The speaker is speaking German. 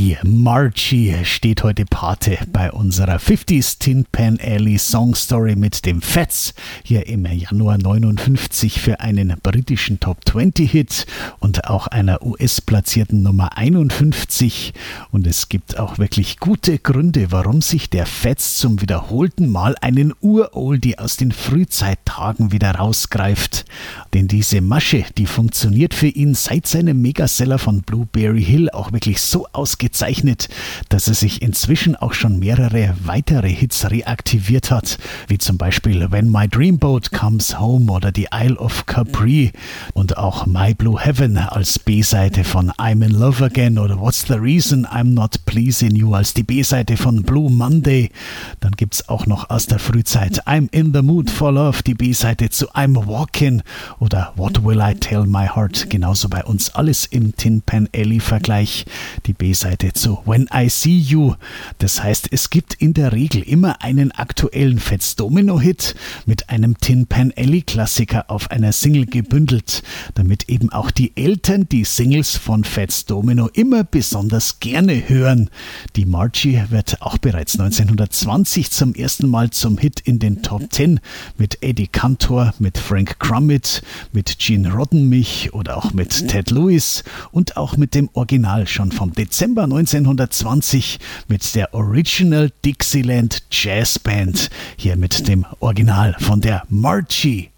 Die Marchie steht heute Pate bei unserer 50s Tin Pan Alley Song Story mit dem Fats hier im Januar 59 für einen britischen Top 20 Hit und auch einer US-platzierten Nummer 51. Und es gibt auch wirklich gute Gründe, warum sich der Fats zum wiederholten Mal einen Uroldie aus den Frühzeittagen wieder rausgreift. Denn diese Masche, die funktioniert für ihn seit seinem Megaseller von Blueberry Hill auch wirklich so ausgezeichnet, dass er sich inzwischen auch schon mehrere weitere Hits reaktiviert hat, wie zum Beispiel When My Dreamboat Comes Home oder die Isle of Capri und auch My Blue Heaven als B-Seite von I'm in Love Again oder What's the Reason I'm Not Pleasing You als die B-Seite von Blue Monday. Dann gibt's auch noch aus der Frühzeit I'm in the Mood for Love, die B-Seite zu I'm Walking oder What Will I Tell My Heart, genauso bei uns alles im Tin Pan Alley Vergleich, die B-Seite zu When I See You. Das heißt, es gibt in der Regel immer einen aktuellen Fats Domino Hit mit einem Tin Pan Alley Klassiker auf einer Single gebündelt, damit eben auch die Eltern die Singles von Fats Domino immer besonders gerne hören. Die Marchie wird auch bereits 1920 zum ersten Mal zum Hit in den Top 10 mit Eddie Cantor, mit Frank Crummett, mit Gene Roddenmich oder auch mit Ted Lewis und auch mit dem Original schon vom Dezember 1920 mit der Original Dixieland Jazz Band, hier mit dem Original von der Marchie.